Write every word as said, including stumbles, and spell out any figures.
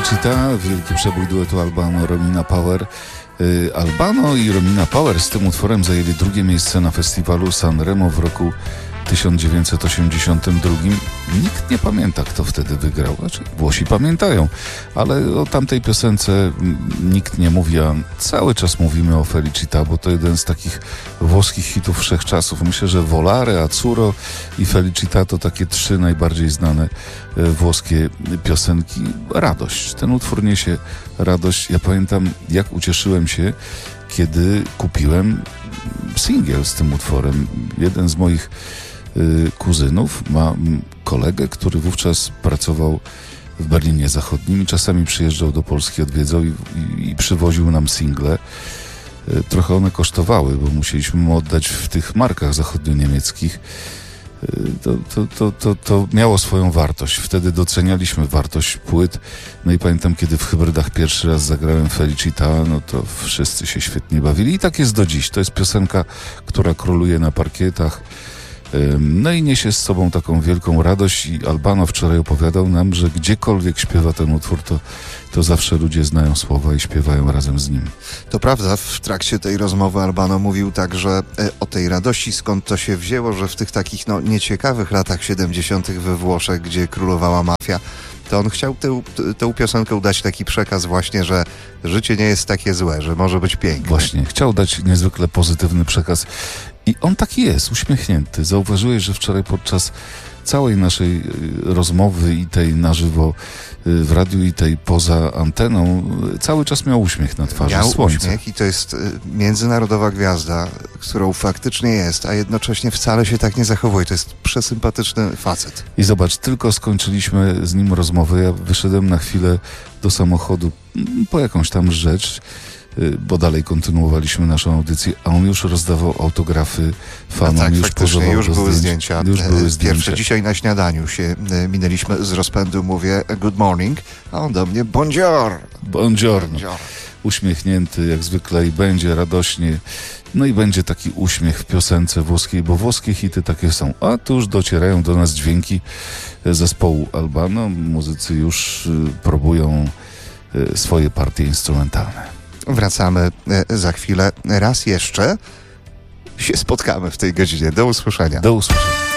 Felicita, wielki przebój duetu Albano, Romina Power. Albano i Romina Power z tym utworem zajęli drugie miejsce na festiwalu Sanremo w roku tysiąc dziewięćset osiemdziesiątym drugim. Nikt nie pamięta, kto wtedy wygrał. Znaczy, Włosi pamiętają, ale o tamtej piosence nikt nie mówi, a cały czas mówimy o Felicita, bo to jeden z takich włoskich hitów wszechczasów. Myślę, że Volare, Azzurro i Felicita to takie trzy najbardziej znane włoskie piosenki. Radość. Ten utwór niesie radość. Ja pamiętam, jak ucieszyłem się, kiedy kupiłem singiel z tym utworem. Jeden z moich y, kuzynów ma kolegę, który wówczas pracował w Berlinie Zachodnim i czasami przyjeżdżał do Polski, odwiedzał i, i, i przywoził nam single. Y, trochę one kosztowały, bo musieliśmy mu oddać w tych markach zachodnio-niemieckich. To, to, to, to, to miało swoją wartość. Wtedy docenialiśmy wartość płyt. No i pamiętam, kiedy w Hybrydach pierwszy raz zagrałem Felicita, no to wszyscy się świetnie bawili. I tak jest do dziś. To jest piosenka, która króluje na parkietach. No i niesie z sobą taką wielką radość i Albano wczoraj opowiadał nam, że gdziekolwiek śpiewa ten utwór, to, to zawsze ludzie znają słowa i śpiewają razem z nim. To prawda, w trakcie tej rozmowy Albano mówił także o tej radości, skąd to się wzięło, że w tych takich no, nieciekawych latach siedemdziesiątych we Włoszech, gdzie królowała mafia, to on chciał tę, tę piosenkę dać taki przekaz właśnie, że życie nie jest takie złe, że może być piękne. Właśnie, chciał dać niezwykle pozytywny przekaz. I on taki jest, uśmiechnięty. Zauważyłeś, że wczoraj podczas całej naszej rozmowy i tej na żywo w radiu i tej poza anteną cały czas miał uśmiech na twarzy. Miał Słońce. uśmiech i to jest międzynarodowa gwiazda, którą faktycznie jest, a jednocześnie wcale się tak nie zachowuje. To jest przesympatyczny facet. I zobacz, tylko skończyliśmy z nim rozmowę. Ja wyszedłem na chwilę do samochodu po jakąś tam rzecz, bo dalej kontynuowaliśmy naszą audycję, a on już rozdawał autografy fanom, tak, już pozował już do były zdjęcia. zdjęcia. Już były Pierwsze zdjęcia. dzisiaj na śniadaniu się minęliśmy z rozpędu, mówię good morning, a on do mnie buongiorno. Buongiorno. Buongiorno. Uśmiechnięty jak zwykle i będzie radośnie. No i będzie taki uśmiech w piosence włoskiej, bo włoskie hity takie są. A tu już docierają do nas dźwięki zespołu Albano. Muzycy już próbują swoje partie instrumentalne. Wracamy za chwilę. Raz jeszcze się spotkamy w tej godzinie. Do usłyszenia. Do usłyszenia.